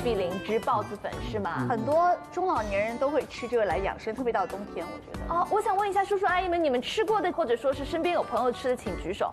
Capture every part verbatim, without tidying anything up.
必灵芝孢子粉是吗？ 很多中老年人都会吃这个来养生，特别到冬天，我觉得。 哦，我想问一下叔叔阿姨们，你们吃过的，或者说是身边有朋友吃的，请举手。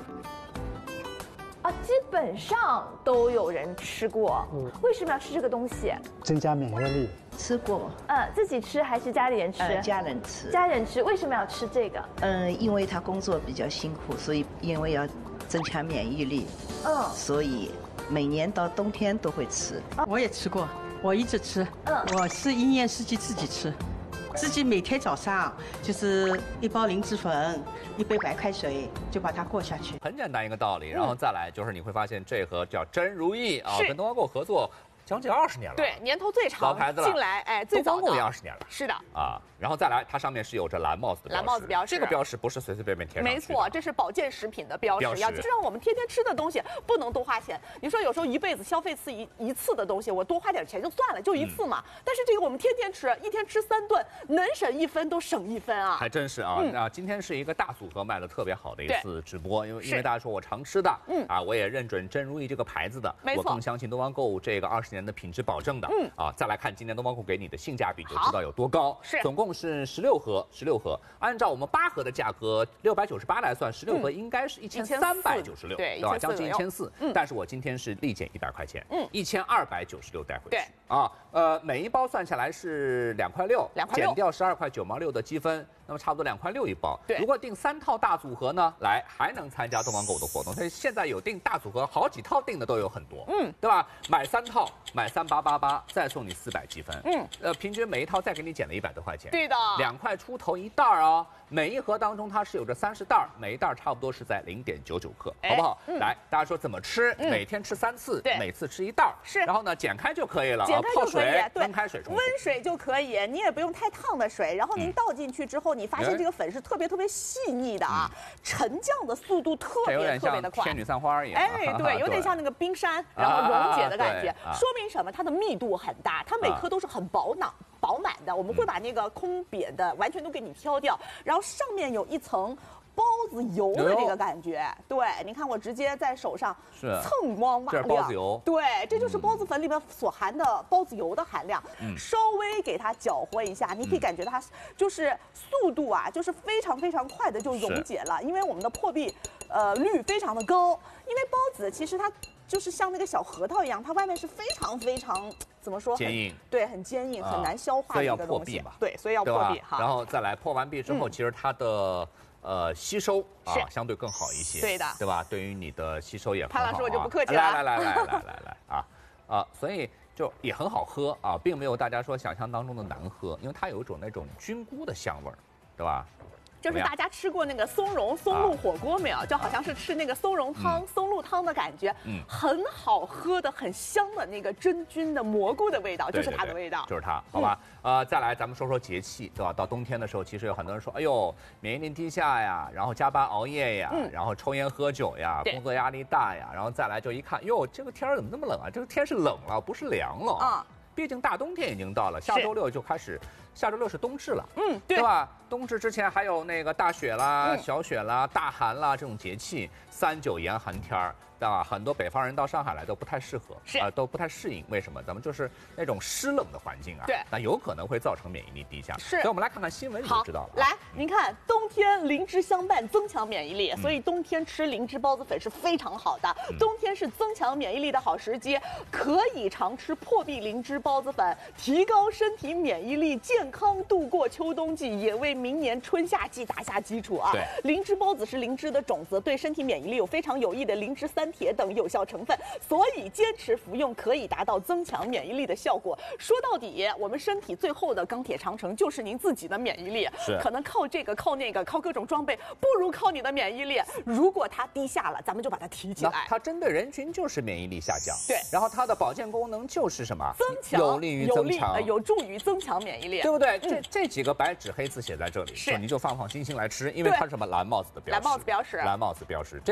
啊，基本上都有人吃过。嗯，为什么要吃这个东西？ 增加免疫力。 吃过。 嗯，自己吃还是家里人吃？ 呃，家人吃。 家人吃，为什么要吃这个？ 嗯，因为他工作比较辛苦，所以因为要增强免疫力。嗯，所以每年到冬天都会吃。 我也吃过，我一直吃。 嗯， 我是一年四季自己吃。自己每天早上就是一包灵芝粉，一杯白开水，就把它过下去。 很简单一个道理，然后再来就是你会发现这盒叫真如意啊，跟东方购合作将近二十年了。 对，年头最长， 老牌子了。 进来，哎，最早的。 东方购也二十年了。 是的。 啊，然后再来，它上面是有着蓝帽子的标识。 蓝帽子标识， 这个标识不是随随便便贴上去的。 没错，这是保健食品的标识，要就是让我们天天吃的东西不能多花钱。你说有时候一辈子消费次一一次的东西，我多花点钱就算了，就一次嘛。但是这个我们天天吃，一天吃三顿，能省一分都省一分啊。 还真是啊，那今天是一个大组合卖的特别好的一次直播，因为因为大家说我常吃的，嗯啊，我也认准真如意这个牌子的，我更相信东方购这个二十年的品质保证。嗯啊，再来看今年东方购给你的性价比，就知道有多高。 是， 总共是十六盒，十六盒，按照我们八盒的价格六百九十八来算，十六盒应该是一千三百九十六，对吧？将近一千四。但是我今天是立减一百块钱，嗯，一千二百九十六带回去。 对啊，呃，每一包算下来是两块六， 两块六， 减掉十二块九毛六的积分，那么差不多两块六一包。 对， 如果订三套大组合呢，来还能参加东方购的活动。所以现在有订大组合，好几套订的都有很多，嗯，对吧？买三套，买三八八八，再送你四百积分，嗯，呃，平均每一套再给你减了一百多块钱。 对的， 两块出头一袋儿啊。每一盒当中它是有着三十袋，每一袋差不多是在零点九九克，好不好？来，大家说怎么吃？每天吃三次，每次吃一袋， 是， 然后呢剪开就可以了， 剪开就可以，对， 温开水冲， 温水就可以，你也不用太烫的水，然后您倒进去之后，你发现这个粉是特别特别细腻的啊，沉降的速度特别特别的快， 天女散花一样， 哎，对，有点像那个冰山，然后溶解的感觉，说明什么？它的密度很大，它每颗都是很饱囊。饱满的，我们会把那个空瘪的完全都给你挑掉，然后上面有一层包子油的这个感觉。对，你看我直接在手上蹭光瓦亮， 这是包子油。 对，这就是包子粉里面所含的包子油的含量。嗯，稍微给它搅和一下，你可以感觉它就是速度啊，就是非常非常快的就溶解了，因为我们的破壁呃率非常的高，因为包子其实它就是像那个小核桃一样，它外面是非常非常。怎么说？ 坚硬， 对，很坚硬，很难消化的一个东西。对，所以要破壁哈。 然后再来破完壁之后，其实它的呃吸收啊相对更好一些。 对的， 对吧？对于你的吸收也很好。 潘老师我就不客气了。 来来来来来来来啊啊！所以就也很好喝啊，并没有大家说想象当中的难喝，因为它有一种那种菌菇的香味儿，对吧？ 就是大家吃过那个松茸松露火锅没有？就好像是吃那个松茸汤、松露汤的感觉，嗯，很好喝的、很香的那个真菌的蘑菇的味道，就是它的味道， 就是它，好吧？呃，再来咱们说说节气，对吧？到冬天的时候，其实有很多人说，哎呦，免疫力低下呀，然后加班熬夜呀，然后抽烟喝酒呀，工作压力大呀，然后再来就一看，哟，这个天怎么那么冷啊？这个天是冷了，不是凉了啊。毕竟大冬天已经到了，下周六就开始，下周六是冬至了，嗯，对吧？冬至之前还有那个大雪啦、嗯、小雪啦、大寒啦这种节气，三九严寒天儿，对吧？很多北方人到上海来都不太适合， 是啊、呃，都不太适应。为什么？咱们就是那种湿冷的环境啊， 对， 那有可能会造成免疫力低下。 是， 所以我们来看看新闻，你就知道了。 来，您看，冬天灵芝相伴，增强免疫力，所以冬天吃灵芝孢子粉是非常好的。嗯、冬天是增强免疫力的好时机，可以常吃破壁灵芝孢子粉，提高身体免疫力，健康度过秋冬季，也为明年春夏季打下基础啊。灵芝孢子是灵芝的种子，对身体免疫力有非常有益的灵芝三铁等有效成分，所以坚持服用可以达到增强免疫力的效果。说到底，我们身体最后的钢铁长城就是您自己的免疫力， 是可能靠这个靠那个靠各种装备，不如靠你的免疫力。如果它低下了，咱们就把它提起来。 它针对人群就是免疫力下降， 对， 然后它的保健功能就是什么？ 增强， 有利于增强， 有助于增强免疫力， 对不对？这这几个白纸黑字写在这里，是你就放放心心来吃，因为它是什么蓝帽子的标识， 蓝帽子标识， 蓝帽子标识，这个。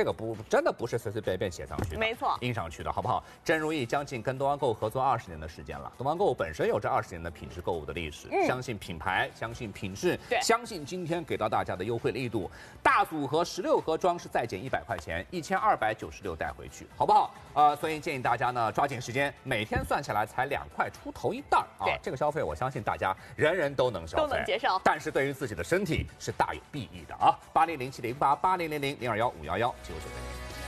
个不真的不是随随便便写上去的， 没错， 印上去的好不好？真如意将近跟东方购物合作二十年的时间了，东方购物本身有着二十年的品质购物的历史，嗯、相信品牌，相信品质，相信今天给到大家的优惠力度，大组合十六盒装是再减一百块钱，一千二百九十六带回去，好不好？呃，所以建议大家呢抓紧时间，每天算下来才两块出头一袋啊，这个消费我相信大家人人都能消费， 都能接受， 但是对于自己的身体是大有裨益的啊！八零零七零八八零零零零二幺五幺幺九九零。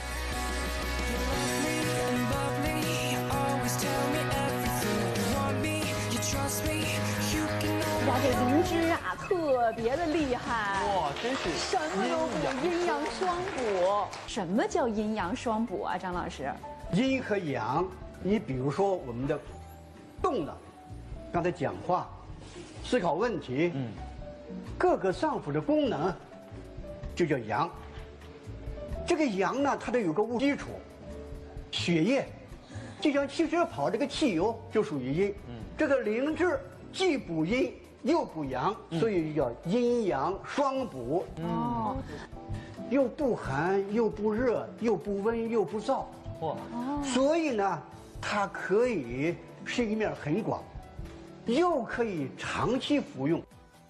哇，这灵芝啊，特别的厉害哇，真是什么都补，阴阳双补。什么叫阴阳双补啊，张老师？ 阴和阳，你比如说我们的动的，刚才讲话、思考问题，嗯，各个脏腑的功能就叫阳。这个阳呢，它得有个物基础，血液，就像汽车跑这个汽油就属于阴。嗯，这个灵芝既补阴又补阳，所以叫阴阳双补。哦，又不寒又不热，又不温又不燥。哇，所以呢，它可以是一面很广，又可以长期服用。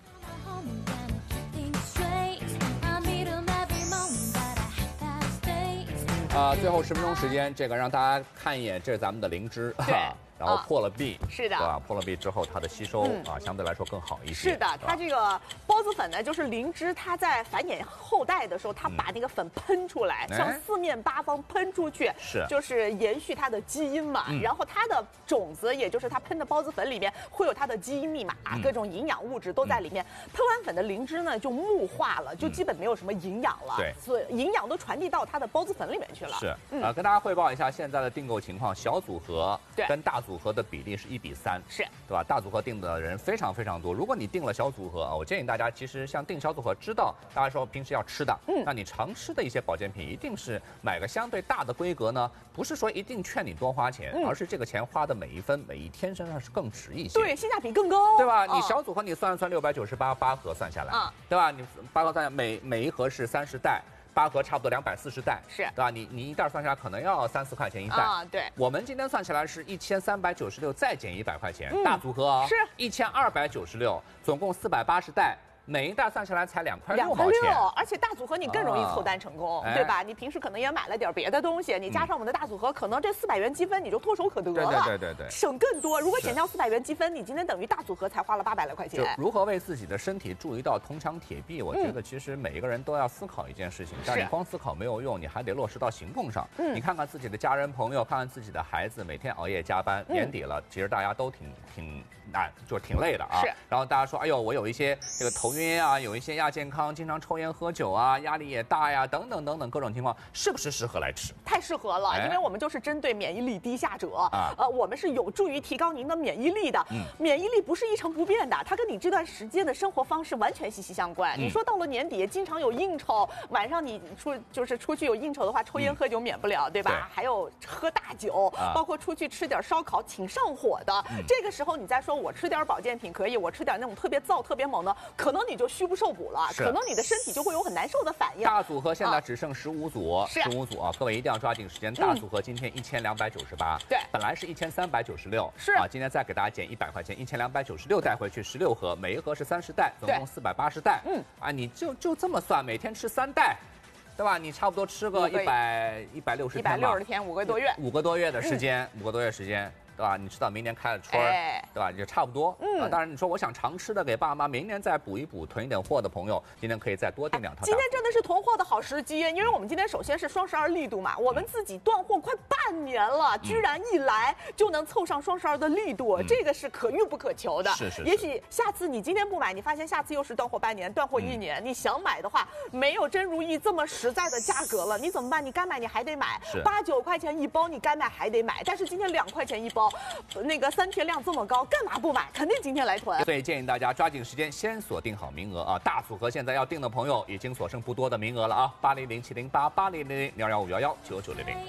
啊、呃，最后十分钟时间，这个让大家看一眼，这是咱们的灵芝。对。然后破了壁， 是的， 对吧？破了壁之后，它的吸收啊，相对来说更好一些。 是的，它这个孢子粉呢，就是灵芝，它在繁衍后代的时候，它把那个粉喷出来，向四面八方喷出去， 是， 就是延续它的基因嘛。然后它的种子，也就是它喷的孢子粉里面会有它的基因密码，各种营养物质都在里面。喷完粉的灵芝呢，就木化了，就基本没有什么营养了。 对， 所以营养都传递到它的孢子粉里面去了。 是，啊，跟大家汇报一下现在的订购情况，小组合对跟大组合的比例是一比三， 是对吧？大组合订的人非常非常多。如果你订了小组合啊，我建议大家其实像订小组合，知道大家说平时要吃的，嗯，那你常吃的一些保健品，一定是买个相对大的规格呢，不是说一定劝你多花钱，嗯、而是这个钱花的每一分每一天身上是更值一些， 对，性价比更高， 对吧？哦、你小组合你算一算六百九十八八盒算下来，啊、对吧？你八盒算下每每一盒是三十袋。八盒差不多两百四十袋， 是对吧？你你一袋算下来可能要三四块钱一袋啊。对， 我们今天算起来是一千三百九十六，再减一百块钱，嗯、大组合啊、哦， 是一千二百九十六，总共四百八十袋。每一袋算下来才两块六毛钱， 两块六，而且大组合你更容易凑单成功， 啊、 对吧？你平时可能也买了点别的东西，你加上我们的大组合，嗯、可能这四百元积分你就唾手可得了， 对对对对， 省更多。如果减掉四百元积分，你今天等于大组合才花了八百来块钱。 就如何为自己的身体筑一道铜墙铁壁，我觉得其实每一个人都要思考一件事情，嗯、但你光思考没有用，你还得落实到行动上。嗯，你看看自己的家人朋友，看看自己的孩子，每天熬夜加班，嗯、年底了，其实大家都挺挺难，就是挺累的啊。 是。 然后大家说，哎呦，我有一些这个头晕啊，有一些亚健康，经常抽烟喝酒啊，压力也大呀，等等等等各种情况，是不是适合来吃？ 太适合了，哎、因为我们就是针对免疫力低下者啊，呃，我们是有助于提高您的免疫力的。嗯，免疫力不是一成不变的，它跟你这段时间的生活方式完全息息相关。嗯、你说到了年底，经常有应酬，晚上你出就是出去有应酬的话，抽烟喝酒免不了，嗯、对吧？对还有喝大酒，啊、包括出去吃点烧烤，挺上火的。嗯、这个时候你再说我吃点保健品可以，我吃点那种特别燥、特别猛的，可能你就虚不受补了。可能你的身体就会有很难受的反应。 大组合现在只剩十五组，十五、啊、组啊，各位一定要抓紧时间。大组合今天一千两百九十八， 对， 本来是一千三百九十六， 是啊，今天再给大家减一百块钱，一千两百九十六带回去十六盒，每一盒是三十袋，总共四百八十袋。嗯，啊，你就就这么算，每天吃三袋。对吧？你差不多吃个一百一百六十天吧， 一百六十天，五个多月， 五个多月的时间，嗯、五个多月时间。对吧？你知道明年开了春儿，哎、对吧？也差不多。嗯、啊，当然你说我想常吃的，给爸妈明年再补一补，囤一点货的朋友，今天可以再多订两套。 今天真的是囤货的好时机，因为我们今天首先是双十二力度嘛，我们自己断货快半年了，嗯、居然一来就能凑上双十二的力度，嗯、这个是可遇不可求的。 是是是。 也许下次你今天不买，你发现下次又是断货半年、断货一年，嗯、你想买的话，没有真如意这么实在的价格了，你怎么办？你该买你还得买，八九块钱一包，你该买还得买，但是今天两块钱一包，那个。三天量这么高，干嘛不买？肯定今天来囤。 所以建议大家抓紧时间，先锁定好名额啊！大组合现在要订的朋友，已经所剩不多的名额了啊！八零零七零八八零零零零二幺五幺幺九九零零。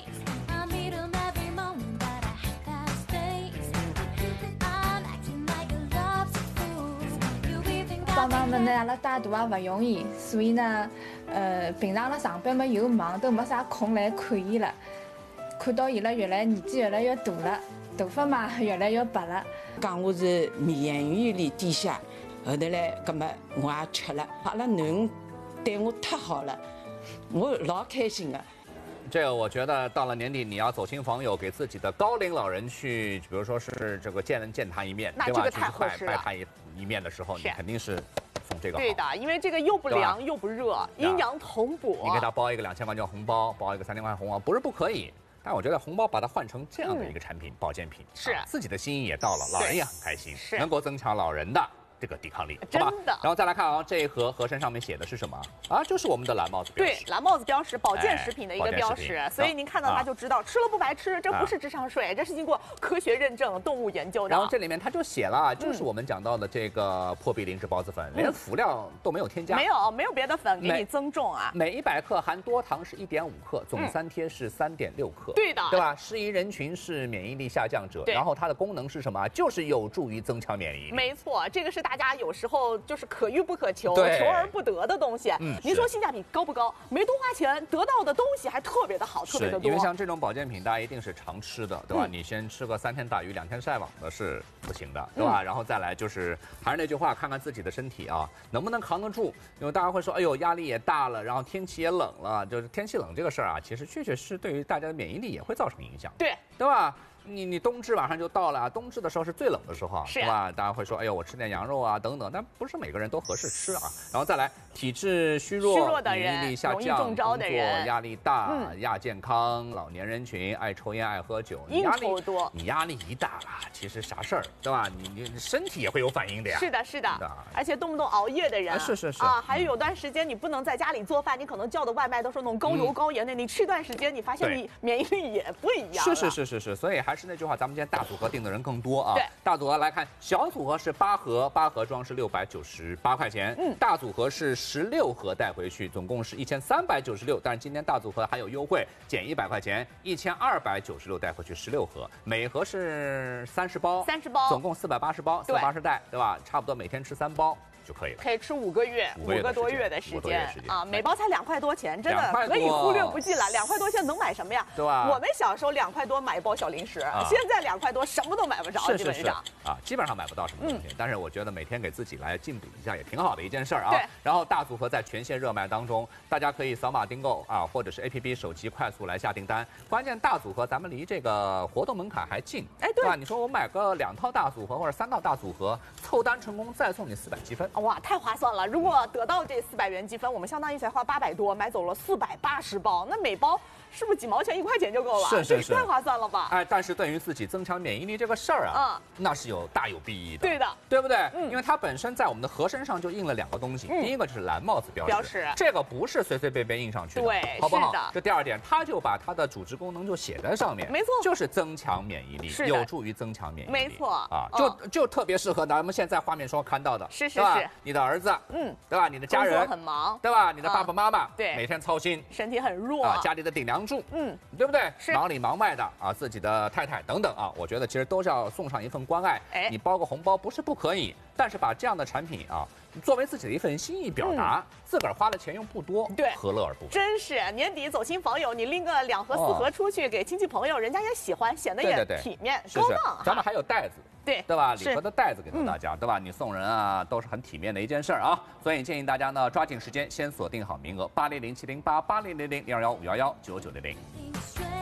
帮忙们呢，阿拉带大也勿容易，所以呢，呃，平常阿拉上班嘛又忙，都没啥空来看伊了。看到伊拉越来年纪越来越大了，头发嘛越来越白了。 讲我是免疫力低下，后头来，葛么我也吃了。阿拉囡恩对我太好了，我老开心的。 这个我觉得到了年底，你要走亲访友，给自己的高龄老人去，比如说是这个见见他一面，对吧？ 那这个太合适了。 拜拜他一一面的时候，你肯定是送这个好。 对的，因为这个又不凉又不热，阴阳同补。 你给他包一个两千块钱红包，包一个三千块红包，不是不可以。但我觉得红包把它换成这样的一个产品，保健品， 是自己的心意也到了，老人也很开心， 是能够增强老人的这个抵抗力， 真的。 然后再来看啊，这一盒盒身上面写的是什么啊？就是我们的蓝帽子标识。 对，蓝帽子标识，保健食品的一个标识，所以您看到它就知道，吃了不白吃，这不是智商税，这是经过科学认证、动物研究的。 然后这里面它就写了，就是我们讲到的这个破壁灵芝孢子粉，连辅料都没有添加， 没有没有别的粉给你增重啊。 每一百克含多糖是一点五克，总三贴是三点六克， 对的， 对吧？适宜人群是免疫力下降者，然后它的功能是什么？就是有助于增强免疫力。 没错，这个是大家有时候就是可遇不可求，求而不得的东西。 嗯， 您说性价比高不高？没多花钱，得到的东西还特别的好，特别的多。 因为像这种保健品，大家一定是常吃的，对吧？嗯、你先吃个三天打鱼两天晒网的是不行的，对吧？嗯、然后再来就是还是那句话，看看自己的身体啊，能不能扛得住。因为大家会说，哎呦，压力也大了，然后天气也冷了，就是天气冷这个事儿啊，其实确确实对于大家的免疫力也会造成影响， 对， 对吧？你你冬至马上就到了，冬至的时候是最冷的时候， 是吧？大家会说，哎呦，我吃点羊肉啊，等等，但不是每个人都合适吃啊。然后再来，体质虚弱、 虚弱的人、 免疫力下降、 容易中招的人、 压力大、 嗯、 亚健康、老年人群、爱抽烟、爱喝酒， 应酬多， 你压力一大了，其实啥事儿，对吧？你你身体也会有反应的呀。 是的，是的，而且动不动熬夜的人， 啊、是是是啊，还有有段时间你不能在家里做饭，你可能叫的外卖都是那种高油高盐的，嗯、你吃一段时间，你发现你免疫力也不一样。 是是是是是，所以还是那句话，咱们今天大组合订的人更多啊。 对， 大组合来看，小组合是八盒，八盒装是六百九十八块钱。嗯，大组合是十六盒带回去，总共是一千三百九十六。但是今天大组合还有优惠，减一百块钱，一千二百九十六带回去十六盒，每盒是三十包， 三十包， 总共四百八十包，四百八十袋，对吧？差不多每天吃三包就可以了， 可以吃五个月， 五个多月的时间啊，每包才两块多钱，真的可以忽略不计了。两块多钱能买什么呀？ 对吧？ 我们小时候两块多买一包小零食，现在两块多什么都买不着，基本上啊，基本上买不到什么东西。但是我觉得每天给自己来进补一下也挺好的一件事儿啊。 对。 然后大组合在全线热卖当中，大家可以扫码订购啊，或者是 A P P 手机快速来下订单。关键大组合咱们离这个活动门槛还近， 哎，对吧？你说我买个两套大组合或者三套大组合，凑单成功再送你四百积分， 哇，太划算了！如果得到这四百元积分，我们相当于才花八百多，买走了四百八十包，那每包是不是几毛钱一块钱就够了？ 是是是，太划算了吧？ 哎，但是对于自己增强免疫力这个事儿啊，嗯，那是有大有裨益的。 对的， 对不对？嗯，因为它本身在我们的盒身上就印了两个东西，第一个就是蓝帽子标识， 标识这个不是随随便便印上去的， 对， 好不好？ 是的。 这第二点，它就把它的主治功能就写在上面， 没错， 就是增强免疫力，有助于增强免疫力， 没错啊，就就特别适合咱们现在画面上看到的， 是是是， 你的儿子，嗯，对吧？你的家人很忙， 对吧？你的爸爸妈妈， 对， 每天操心， 身体很弱啊，家里的顶梁柱，嗯，对不对？忙里忙外的啊，自己的太太等等啊，我觉得其实都是要送上一份关爱。哎，你包个红包不是不可以，但是把这样的产品啊，作为自己的一份心意表达，自个儿花的钱又不多， 对， 何乐而不为？ 真是年底走亲访友，你拎个两盒四盒出去给亲戚朋友，人家也喜欢，显得也体面高档。 咱们还有袋子。 对， 对吧？礼盒的袋子给到大家，对吧？你送人啊，都是很体面的一件事儿啊。所以建议大家呢，抓紧时间，先锁定好名额，八零零七零八八零零零零二幺五幺幺九九零零。